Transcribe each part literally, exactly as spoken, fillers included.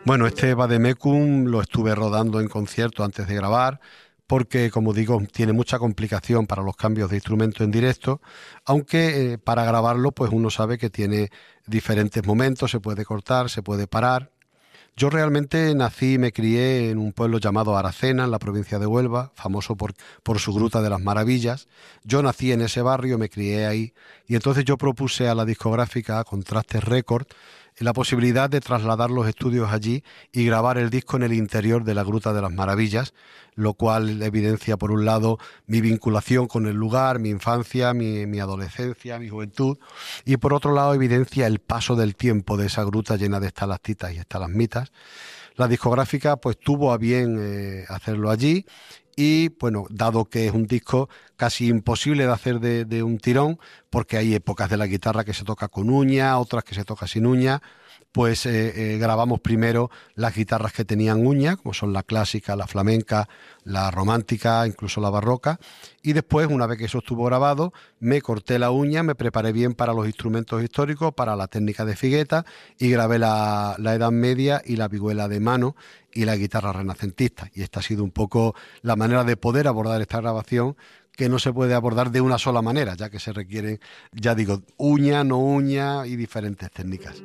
Bueno, este Vademecum lo estuve rodando en concierto antes de grabar, porque, como digo, tiene mucha complicación para los cambios de instrumento en directo, aunque eh, para grabarlo, pues uno sabe que tiene diferentes momentos, se puede cortar, se puede parar. Yo realmente nací y me crié en un pueblo llamado Aracena, en la provincia de Huelva, famoso por, por su Gruta de las Maravillas. Yo nací en ese barrio, me crié ahí, y entonces yo propuse a la discográfica, a Contrastes Records, la posibilidad de trasladar los estudios allí y grabar el disco en el interior de la Gruta de las Maravillas, lo cual evidencia, por un lado, mi vinculación con el lugar, mi infancia, mi, mi adolescencia, mi juventud, y por otro lado evidencia el paso del tiempo de esa gruta llena de estalactitas y estalagmitas. La discográfica pues tuvo a bien eh, hacerlo allí y bueno, dado que es un disco casi imposible de hacer de, de un tirón, porque hay épocas de la guitarra que se toca con uña, otras que se toca sin uña, pues eh, eh, grabamos primero las guitarras que tenían uña, como son la clásica, la flamenca, la romántica, incluso la barroca, y después, una vez que eso estuvo grabado, me corté la uña, me preparé bien para los instrumentos históricos, para la técnica de figueta, y grabé la, la Edad Media y la vihuela de mano y la guitarra renacentista. Y esta ha sido un poco la manera de poder abordar esta grabación, que no se puede abordar de una sola manera, ya que se requieren, ya digo, uña, no uña y diferentes técnicas.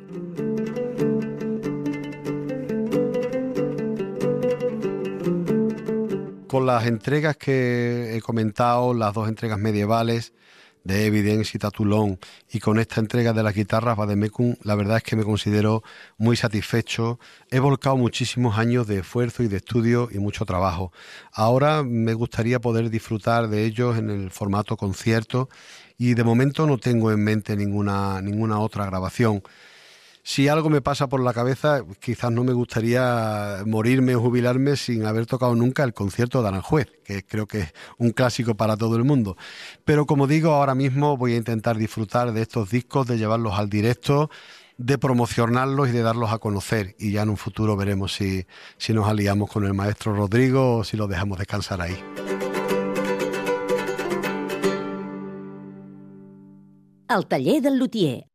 Con las entregas que he comentado, las dos entregas medievales de Evidence y Tatulón, y con esta entrega de las guitarras Vademecum, la verdad es que me considero muy satisfecho. He volcado muchísimos años de esfuerzo y de estudio y mucho trabajo. Ahora me gustaría poder disfrutar de ellos en el formato concierto y de momento no tengo en mente ninguna, ninguna otra grabación. Si algo me pasa por la cabeza, quizás no me gustaría morirme o jubilarme sin haber tocado nunca el concierto de Aranjuez, que creo que es un clásico para todo el mundo. Pero como digo, ahora mismo voy a intentar disfrutar de estos discos, de llevarlos al directo, de promocionarlos y de darlos a conocer. Y ya en un futuro veremos si, si nos aliamos con el maestro Rodrigo o si lo dejamos descansar ahí. El taller del lutier,